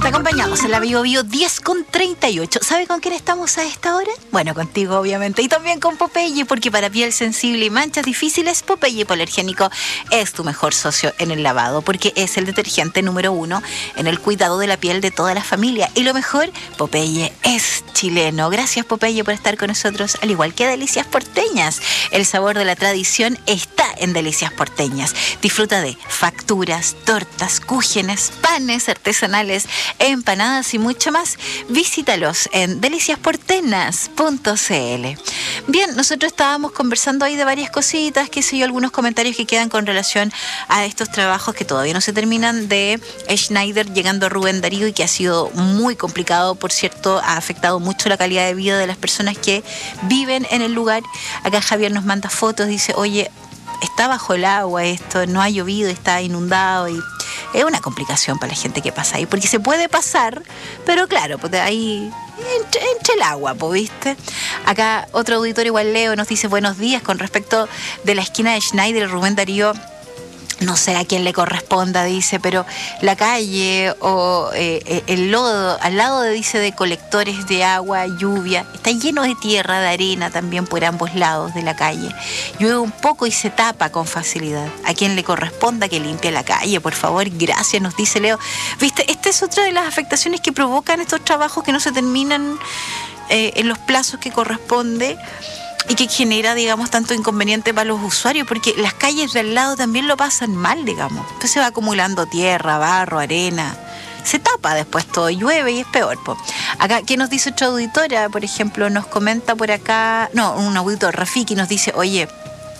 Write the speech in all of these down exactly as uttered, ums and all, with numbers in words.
te acompañamos en la Bio Bio diez con treinta y ocho. ¿Sabe con quién estamos a esta hora? Bueno, contigo obviamente. Y también con Popeye, porque para piel sensible y manchas difíciles, Popeye Hipoalergénico es tu mejor socio en el lavado, porque es el detergente número uno en el cuidado de la piel de toda la familia. Y lo mejor, Popeye es chileno. Gracias, Popeye, por estar con nosotros, al igual que Delicias Porteñas. El sabor de la tradición está en Delicias Porteñas. Disfruta de facturas, tortas, cúgenes, panes artesanales, empanadas y mucho más. Visítalos en delicias porteñas punto c l. Bien, nosotros estábamos conversando ahí de varias cositas, qué sé yo, algunos comentarios que quedan con relación a estos trabajos que todavía no se terminan de Schneider llegando a Rubén Darío, y que ha sido muy complicado, por cierto, ha afectado mucho la calidad de vida de las personas que viven en el lugar. Acá Javier nos manda fotos, dice, oye, está bajo el agua esto, no ha llovido, está inundado, y es una complicación para la gente que pasa ahí, porque se puede pasar, pero claro, pues ahí entre, entre el agua, pues, ¿viste? Acá otro auditor, igual Leo, nos dice buenos días con respecto de la esquina de Schneider y Rubén Darío. No sé a quién le corresponda, dice, pero la calle o eh, el lodo, al lado de, dice, de colectores de agua, lluvia, está lleno de tierra, de arena también por ambos lados de la calle. Llueve un poco y se tapa con facilidad. A quien le corresponda que limpie la calle, por favor, gracias, nos dice Leo. Viste, esta es otra de las afectaciones que provocan estos trabajos que no se terminan eh, en los plazos que corresponde, y que genera, digamos, tanto inconveniente para los usuarios, porque las calles de al lado también lo pasan mal, digamos. Entonces se va acumulando tierra, barro, arena. Se tapa después todo, llueve y es peor, po. Acá, ¿qué nos dice otra auditora? Por ejemplo, nos comenta por acá, no, un auditor, Rafiki, nos dice, oye,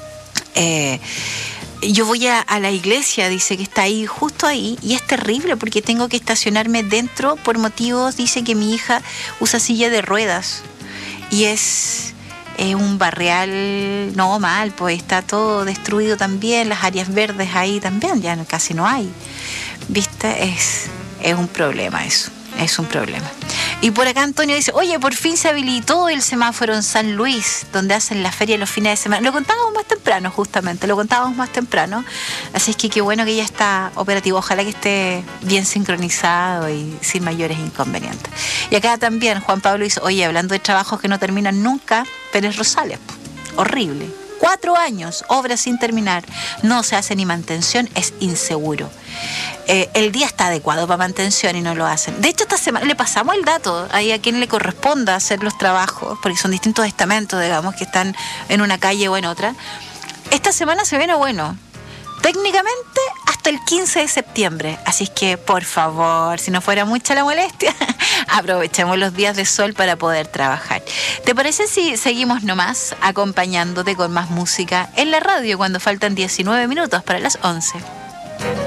eh, yo voy a, a la iglesia, dice, que está ahí, justo ahí, y es terrible porque tengo que estacionarme dentro por motivos, dice que mi hija usa silla de ruedas, y es... Es un barrial, no mal, pues está todo destruido también, las áreas verdes ahí también, ya casi no hay. ¿Viste? Es, es un problema eso, es un problema. Y por acá Antonio dice, oye, por fin se habilitó el semáforo en San Luis, donde hacen la feria los fines de semana. Lo contábamos más temprano, justamente, lo contábamos más temprano. Así es que qué bueno que ya está operativo. Ojalá que esté bien sincronizado y sin mayores inconvenientes. Y acá también Juan Pablo dice, oye, hablando de trabajos que no terminan nunca, Pérez Rosales, horrible. Cuatro años, obras sin terminar, no se hace ni mantención, es inseguro. Eh, el día está adecuado para mantención y no lo hacen. De hecho, esta semana le pasamos el dato ahí a quien le corresponda hacer los trabajos, porque son distintos estamentos, digamos, que están en una calle o en otra. Esta semana se viene bueno. Técnicamente hasta el quince de septiembre, así es que por favor, si no fuera mucha la molestia, aprovechemos los días de sol para poder trabajar. ¿Te parece si seguimos nomás acompañándote con más música en la radio cuando faltan diecinueve minutos para las once?